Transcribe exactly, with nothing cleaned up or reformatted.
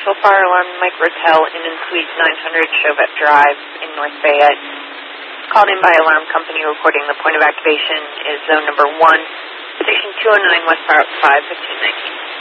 commercial fire alarm, Mike Rotel, Inn and Suite nine hundred Chauvet Drive in North Fayette. Called in by alarm company reporting the point of activation is zone number one, station two oh nine, west five, fifteen nineteen.